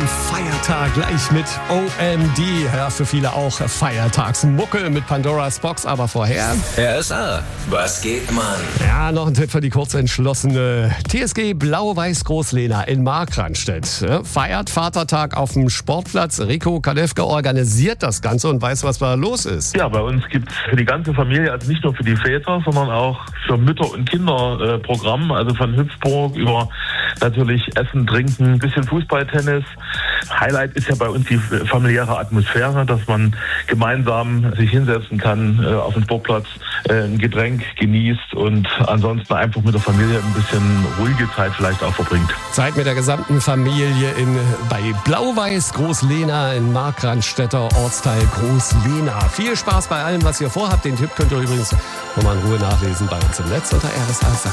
Feiertag gleich mit OMD. Ja, für viele auch Feiertagsmucke mit Pandoras Box, aber vorher... RSA, was geht, Mann? Ja, noch ein Tipp für die kurzentschlossene TSG Blau-Weiß Großlehner in Markranstädt. Feiert Vatertag auf dem Sportplatz. Rico Kadewke organisiert das Ganze und weiß, was da los ist. Ja, bei uns gibt es für die ganze Familie, also nicht nur für die Väter, sondern auch für Mütter und Kinder Programm, also von Hüpfburg über natürlich Essen, Trinken, ein bisschen Fußball, Tennis. Highlight ist ja bei uns die familiäre Atmosphäre, dass man gemeinsam sich hinsetzen kann auf dem Sportplatz, ein Getränk genießt und ansonsten einfach mit der Familie ein bisschen ruhige Zeit vielleicht auch verbringt. Zeit mit der gesamten Familie bei Blau-Weiß Großlehner in Markranstädter Ortsteil Großlehner. Viel Spaß bei allem, was ihr vorhabt. Den Tipp könnt ihr übrigens nochmal in Ruhe nachlesen bei uns im Netz unter RSA.